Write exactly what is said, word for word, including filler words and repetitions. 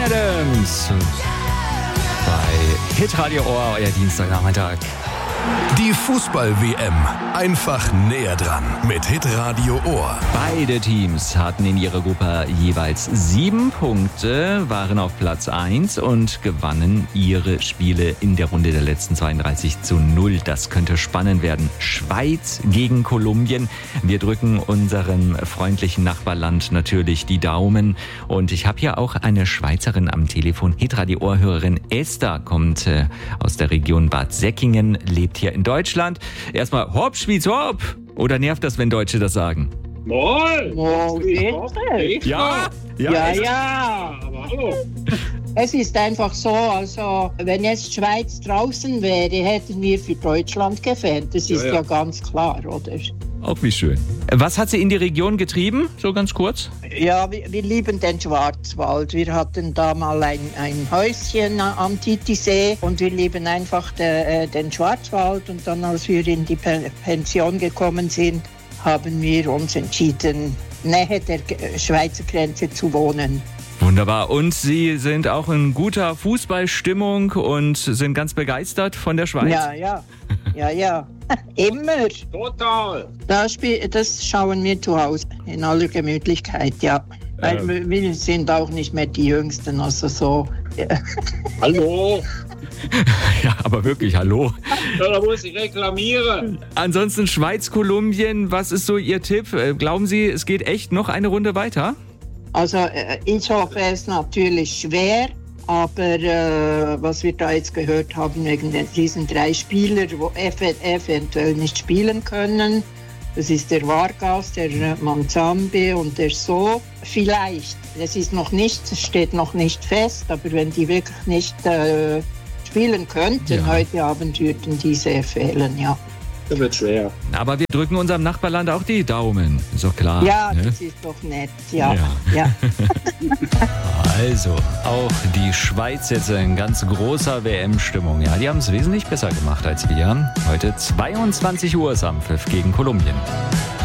Adams bei Hitradio Ohr, euer Dienstagnachmittag. Die Fußball-W M. Einfach näher dran mit Hitradio Ohr. Beide Teams hatten in ihrer Gruppe jeweils sieben Punkte, waren auf Platz eins und gewannen ihre Spiele in der Runde der letzten zweiunddreißig zu null. Das könnte spannend werden. Schweiz gegen Kolumbien. Wir drücken unserem freundlichen Nachbarland natürlich die Daumen. Und ich habe hier auch eine Schweizerin am Telefon. Hitradio Ohr-Hörerin Esther kommt äh, aus der Region Bad Säckingen, lebt hier in Deutschland. Erstmal hopp, Schwyz, hopp! Oder nervt das, wenn Deutsche das sagen? Moin! Wo ist Ja, Ja, ja. Ja, aber hallo. Es ist einfach so, also wenn jetzt Schweiz draußen wäre, hätten wir für Deutschland gefehlt. Das ist Ja, ja, ja. ganz klar, oder? Auch wie schön. Was hat sie in die Region getrieben? So ganz kurz. Ja, wir, wir lieben den Schwarzwald. Wir hatten da mal ein, ein Häuschen am Titisee und wir lieben einfach de, äh, den Schwarzwald. Und dann, als wir in die Pe- Pension gekommen sind, haben wir uns entschieden, nähe der G- Schweizer Grenze zu wohnen. Wunderbar. Und Sie sind auch in guter Fußballstimmung und sind ganz begeistert von der Schweiz? Ja, ja, ja, ja. Immer. Total. Das, spiel, das schauen wir zu Hause in aller Gemütlichkeit, ja. Weil Ähm. wir- wir sind auch nicht mehr die Jüngsten, also so. Ja. Hallo. Ja, aber wirklich, hallo. Ja, da muss ich reklamieren. Ansonsten Schweiz, Kolumbien, was ist so Ihr Tipp? Äh, Glauben Sie, es geht echt noch eine Runde weiter? Also äh, ich hoffe es natürlich schwer, aber äh, was wir da jetzt gehört haben wegen den, diesen drei Spielern, die ev- eventuell nicht spielen können, das ist der Vargas, der äh, Manzambi und der So. Vielleicht, es ist noch nicht, es steht noch nicht fest, aber wenn die wirklich nicht äh, spielen könnten Ja. heute Abend, würden diese fehlen, ja. Das wird schwer. Aber wir drücken unserem Nachbarland auch die Daumen. Ist doch klar. Ja, ne? das ist doch nett, ja. Ja. ja. Also, auch die Schweiz jetzt in ganz großer W M-Stimmung. Ja, die haben es wesentlich besser gemacht als wir. Heute zweiundzwanzig Uhr ist Anpfiff gegen Kolumbien.